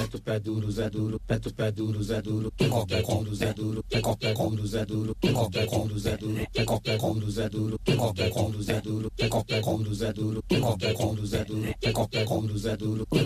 Peto pé duro, Zé duro, peto pé duro, Zé duro, peto pé duro, Zé duro, peto pé duro, Zé duro, peto pé duro, Zé duro, peto pé duro, Zé duro, peto pé duro, Zé duro, peto pé duro, Zé duro, peto pé duro, Zé duro, peto pé duro, Zé duro,